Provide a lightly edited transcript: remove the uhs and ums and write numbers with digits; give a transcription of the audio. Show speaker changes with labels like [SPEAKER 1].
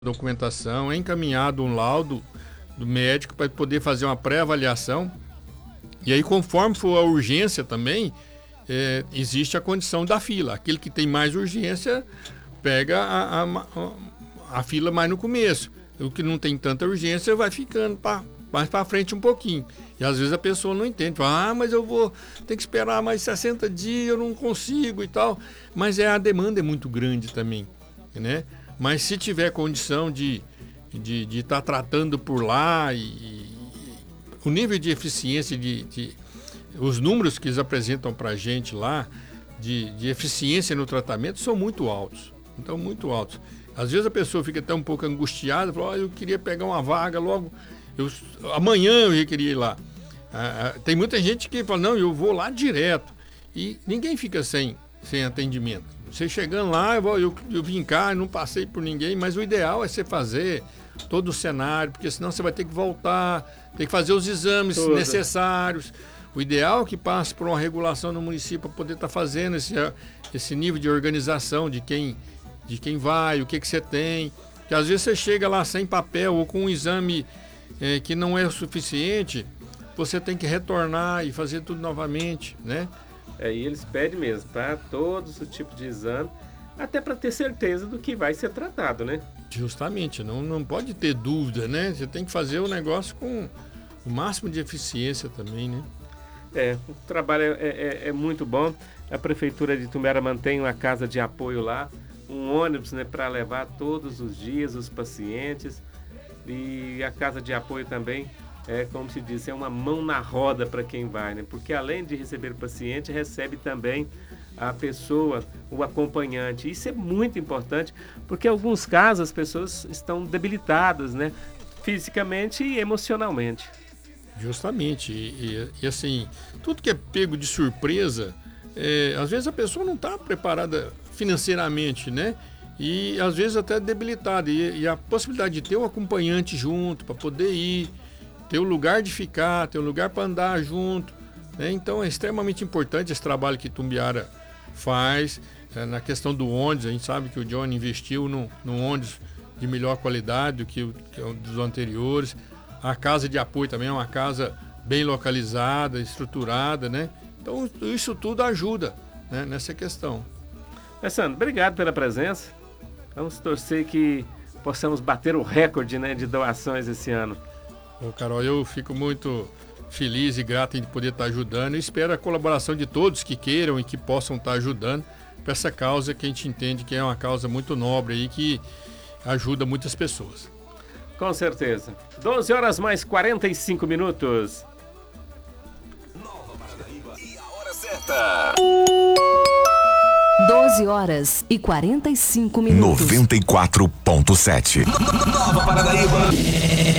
[SPEAKER 1] documentação, é encaminhado um laudo do médico para poder fazer uma pré-avaliação. E aí, conforme for a urgência também, existe a condição da fila. Aquele que tem mais urgência pega a fila mais no começo. O que não tem tanta urgência vai ficando mais para frente um pouquinho. E às vezes a pessoa não entende. Fala, mas tem que esperar mais 60 dias, eu não consigo e tal. Mas a demanda é muito grande também, né? Mas se tiver condição de estar tratando por lá e o nível de eficiência, os números que eles apresentam para a gente lá, de eficiência no tratamento, são muito altos. Então, muito altos. Às vezes a pessoa fica até um pouco angustiada, fala, eu queria pegar uma vaga logo, amanhã eu queria ir lá. Tem muita gente que fala, não, eu vou lá direto. E ninguém fica sem atendimento. Você chegando lá, eu vim cá, não passei por ninguém, mas o ideal é você fazer todo o cenário, porque senão você vai ter que voltar, ter que fazer os exames necessários. O ideal é que passe por uma regulação no município para poder estar fazendo esse nível de organização de quem vai, o que você tem. Porque às vezes você chega lá sem papel ou com um exame que não é o suficiente, você tem que retornar e fazer tudo novamente, né?
[SPEAKER 2] E eles pedem mesmo para todos os tipos de exame, até para ter certeza do que vai ser tratado, né?
[SPEAKER 1] Justamente, não pode ter dúvida, né? Você tem que fazer o negócio com o máximo de eficiência também, né?
[SPEAKER 2] O trabalho é muito bom. A Prefeitura de Itumbiara mantém uma casa de apoio lá, um ônibus, né, para levar todos os dias os pacientes. E a casa de apoio também como se diz, é uma mão na roda para quem vai, né? Porque além de receber o paciente, recebe também a pessoa, o acompanhante. Isso é muito importante, porque em alguns casos as pessoas estão debilitadas, né? Fisicamente e emocionalmente.
[SPEAKER 1] Justamente. E assim, tudo que é pego de surpresa, às vezes a pessoa não está preparada financeiramente, né? E às vezes até debilitada. E a possibilidade de ter um acompanhante junto para poder ir, ter um lugar de ficar, ter um lugar para andar junto, né? Então é extremamente importante esse trabalho que Itumbiara faz. Na questão do ônibus, a gente sabe que o Johnny investiu num ônibus de melhor qualidade do que dos anteriores. A casa de apoio também é uma casa bem localizada, estruturada, né? Então isso tudo ajuda, né, nessa questão.
[SPEAKER 2] Sandro, obrigado pela presença. Vamos torcer que possamos bater o recorde, né, de doações esse ano.
[SPEAKER 1] Carol, eu fico muito feliz e grato em poder estar ajudando e espero a colaboração de todos que queiram e que possam estar ajudando para essa causa que a gente entende que é uma causa muito nobre e que ajuda muitas pessoas.
[SPEAKER 2] Com certeza. 12 horas mais 45 minutos.
[SPEAKER 3] Nova Paranaíba e a hora certa.
[SPEAKER 4] 12 horas e 45 minutos.
[SPEAKER 3] 94.7. Nova Paranaíba.